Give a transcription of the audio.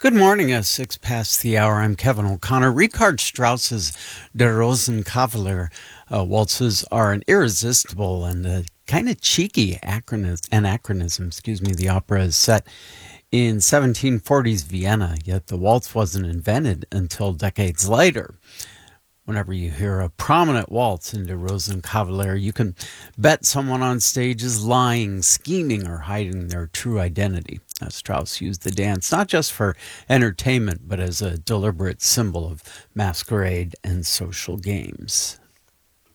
Good morning. At 6 past the hour, I'm Kevin O'Connor. Richard Strauss's Der Rosenkavalier waltzes are an irresistible and kind of cheeky anachronism. The opera is set in 1740s Vienna, yet the waltz wasn't invented until decades later. Whenever you hear a prominent waltz in Der Rosenkavalier, you can bet someone on stage is lying, scheming, or hiding their true identity. Strauss used the dance not just for entertainment, but as a deliberate symbol of masquerade and social games.